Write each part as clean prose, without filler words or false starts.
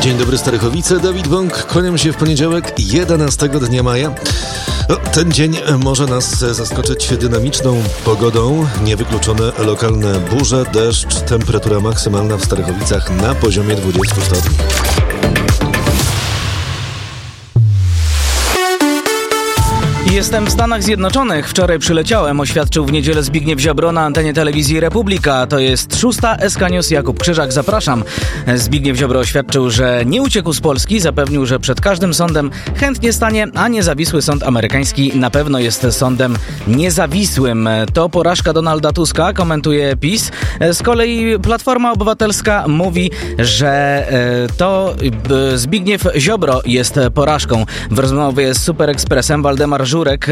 Dzień dobry, Starychowice. Dawid Bąk. Kłaniam się w poniedziałek, 11 dnia maja. Ten dzień może nas zaskoczyć dynamiczną pogodą. Niewykluczone lokalne burze, deszcz, temperatura maksymalna w Starychowicach na poziomie 20 stopni. Jestem w Stanach Zjednoczonych. Wczoraj przyleciałem, oświadczył w niedzielę Zbigniew Ziobro na antenie telewizji Republika. To jest 6. SK News. Jakub Krzyżak, zapraszam. Zbigniew Ziobro oświadczył, że nie uciekł z Polski. Zapewnił, że przed każdym sądem chętnie stanie, a niezawisły sąd amerykański na pewno jest sądem niezawisłym. To porażka Donalda Tuska, komentuje PiS. Z kolei Platforma Obywatelska mówi, że to Zbigniew Ziobro jest porażką. W rozmowie z Super Expressem Waldemar Żurek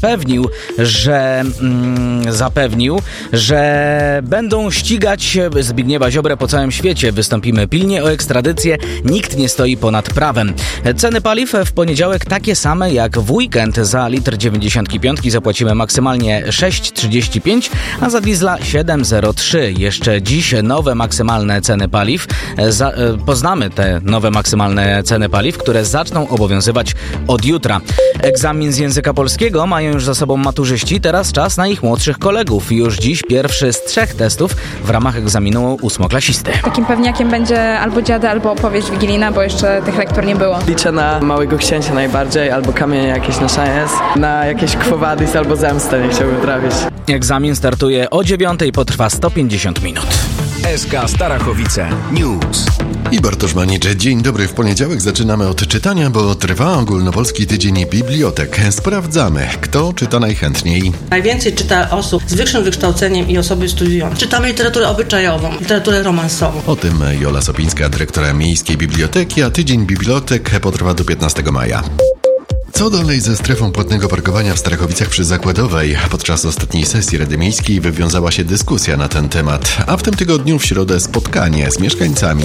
zapewnił, że będą ścigać Zbigniewa Ziobrę po całym świecie. Wystąpimy pilnie o ekstradycję. Nikt nie stoi ponad prawem. Ceny paliw w poniedziałek takie same jak w weekend. Za litr 95 zapłacimy maksymalnie 6,35, a za diesla 7,03. Jeszcze dziś nowe maksymalne ceny paliw. Poznamy te nowe maksymalne ceny paliw, które zaczną obowiązywać od jutra. Egzamin z języka polskiego mają już za sobą maturzyści, teraz czas na ich młodszych kolegów. Już dziś pierwszy z 3 testów w ramach egzaminu 8-klasisty. Takim pewniakiem będzie albo dziada, albo opowieść wigilijna, bo jeszcze tych lektur nie było. Liczę na Małego Księcia najbardziej, albo Kamienie jakieś na szajens, na jakieś Quo Vadis albo Zemstę nie chciałbym trafić. Egzamin startuje o 9:00 i potrwa 150 minut. SK Starachowice News. I Bartosz Manicz. Dzień dobry. W poniedziałek zaczynamy od czytania, bo trwa ogólnopolski tydzień bibliotek. Sprawdzamy, kto czyta najchętniej. Najwięcej czyta osób z wyższym wykształceniem i osoby studiujące. Czytamy literaturę obyczajową, literaturę romansową. O tym Jola Sopińska, dyrektora Miejskiej Biblioteki, a tydzień bibliotek potrwa do 15 maja. Co dalej ze strefą płatnego parkowania w Starachowicach przy Zakładowej? Podczas ostatniej sesji Rady Miejskiej wywiązała się dyskusja na ten temat, a w tym tygodniu w środę spotkanie z mieszkańcami.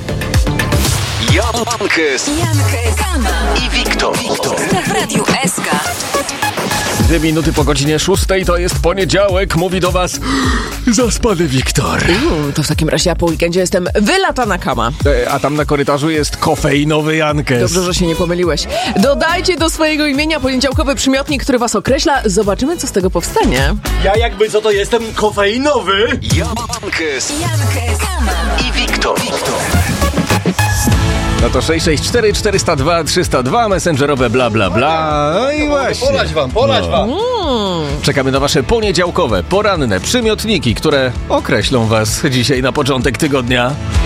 Jankes i Wiktor. W Radiu SK. 2 minuty po godzinie 6 to jest poniedziałek, mówi do was zaspany Wiktor. To w takim razie ja po weekendzie jestem wylatana kama. A tam na korytarzu jest kofeinowy Jankes. Dobrze, że się nie pomyliłeś. Dodajcie do swojego imienia poniedziałkowy przymiotnik, który was określa. Zobaczymy, co z tego powstanie. Ja jakby co to jestem kofeinowy. Jankes i Wiktor. No to 664 402 302, messengerowe bla bla bla. No i właśnie. Polać wam. Czekamy na wasze poniedziałkowe, poranne przymiotniki, które określą was dzisiaj na początek tygodnia.